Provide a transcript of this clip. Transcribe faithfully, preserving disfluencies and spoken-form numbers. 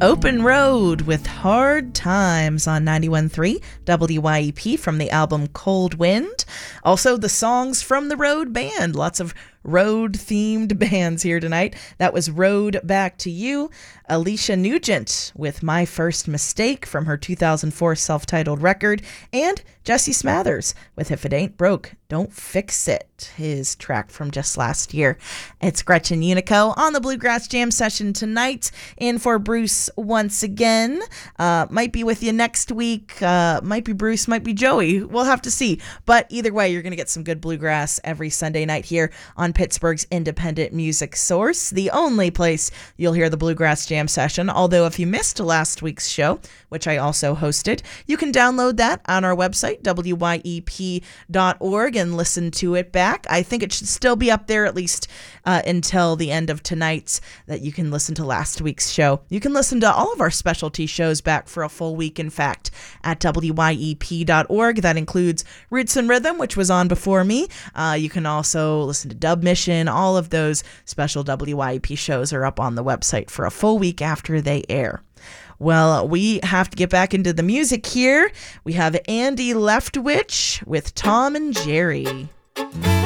Open Road with Hard Times on ninety-one point three W Y E P from the album Cold Wind. Also, the songs from the Road Band. Lots of road-themed bands here tonight. That was Road Back to You. Alicia Nugent with My First Mistake from her two thousand four self-titled record. And Jesse Smathers with If It Ain't Broke, Don't Fix It, his track from just last year. It's Gretchen Unico on the Bluegrass Jam session tonight. In for Bruce once again. Uh, might be with you next week. Uh, might be Bruce, might be Joey. We'll have to see. But either way, you're going to get some good bluegrass every Sunday night here on Pittsburgh's independent music source, the only place you'll hear the Bluegrass Jam session. Although if you missed last week's show, which I also hosted, you can download that on our website, W Y E P dot org, and listen to it back. I think it should still be up there at least uh, until the end of tonight's, that you can listen to last week's show. You can listen to all of our specialty shows back for a full week, in fact, at W Y E P dot org. That includes Roots and Rhythm, which was on before me. Uh, you can also listen to Dub Mission. All of those special W Y E P shows are up on the website for a full week after they air. Well, we have to get back into the music here. We have Andy Leftwich with Tom and Jerry.